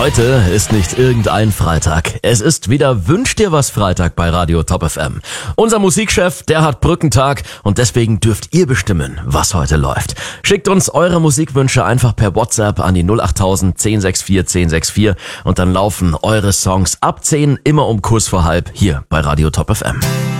Heute ist nicht irgendein Freitag. Es ist wieder Wünsch dir was Freitag bei Radio Top FM. Unser Musikchef, der hat Brückentag und deswegen dürft ihr bestimmen, was heute läuft. Schickt uns eure Musikwünsche einfach per WhatsApp an die 08000 1064 1064 und dann laufen eure Songs ab 10 immer um kurz vor halb hier bei Radio Top FM.